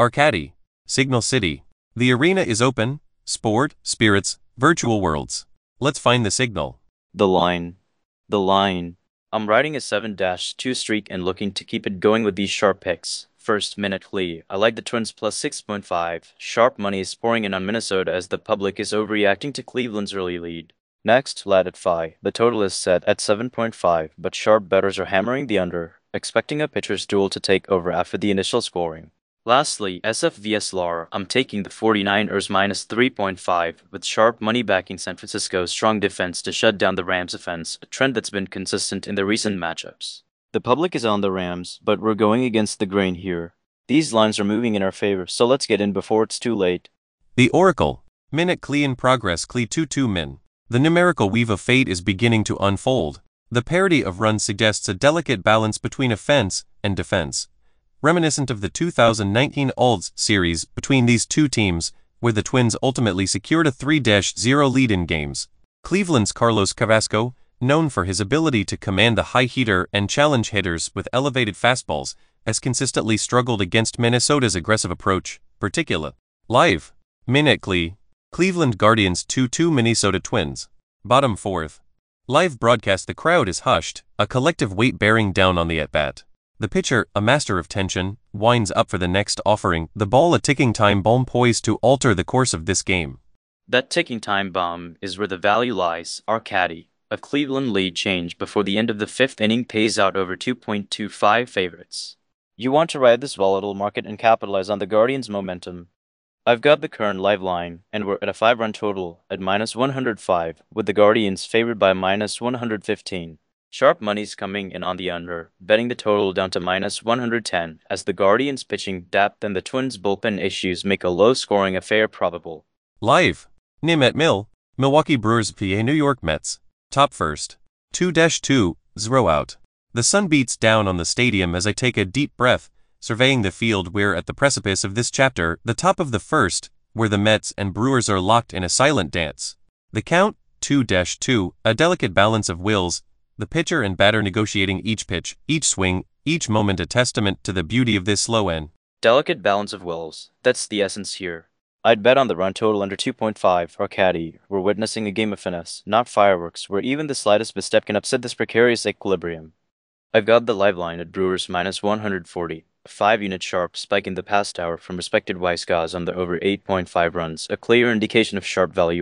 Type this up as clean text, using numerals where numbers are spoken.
Arcady, Signal City. The arena is open, sport, spirits, virtual worlds. Let's find the signal. The line. The line. I'm riding a 7-2 streak and looking to keep it going with these sharp picks. First, Minute Lee. I like the Twins plus 6.5. Sharp money is pouring in on Minnesota as the public is overreacting to Cleveland's early lead. Next, Latify. The total is set at 7.5, but sharp bettors are hammering the under, expecting a pitcher's duel to take over after the initial scoring. Lastly, SF vs LAR. I'm taking the 49ers minus 3.5, with sharp money backing San Francisco's strong defense to shut down the Rams' offense, a trend that's been consistent in the recent matchups. The public is on the Rams, but we're going against the grain here. These lines are moving in our favor, so let's get in before it's too late. The Oracle. Minute Cle in progress Cle 2-2 min. The numerical weave of fate is beginning to unfold. The parity of runs suggests a delicate balance between offense and defense, reminiscent of the 2019 Olds series between these two teams, where the Twins ultimately secured a 3-0 lead in games. Cleveland's Carlos Carrasco, known for his ability to command the high heater and challenge hitters with elevated fastballs, has consistently struggled against Minnesota's aggressive approach, particularly. Live. Minute Cle. Cleveland Guardians 2-2 Minnesota Twins. Bottom fourth. Live broadcast. The crowd is hushed, a collective weight bearing down on the at-bat. The pitcher, a master of tension, winds up for the next offering, the ball a ticking time bomb poised to alter the course of this game. That ticking time bomb is where the value lies. Arcady. A Cleveland lead change before the end of the fifth inning pays out over 2.25 favorites. You want to ride this volatile market and capitalize on the Guardians' momentum. I've got the current live line, and we're at a 5-run total at minus 105, with the Guardians favored by minus 115. Sharp money's coming in on the under, betting the total down to minus 110, as the Guardians' pitching depth and the Twins' bullpen issues make a low-scoring affair probable. Live. Nim at Mill. Milwaukee Brewers PA New York Mets. Top first. 2-2, 0 out. The sun beats down on the stadium as I take a deep breath, surveying the field. We're at the precipice of this chapter, the top of the first, where the Mets and Brewers are locked in a silent dance. The count, 2-2, a delicate balance of wills, the pitcher and batter negotiating each pitch, each swing, each moment, a testament to the beauty of this slow end. Delicate balance of wills, that's the essence here. I'd bet on the run total under 2.5, Arcady. We're witnessing a game of finesse, not fireworks, where even the slightest misstep can upset this precarious equilibrium. I've got the live line at Brewers minus 140, a 5-unit sharp spike in the past hour from respected Weiss guys on the over 8.5 runs, a clear indication of sharp value.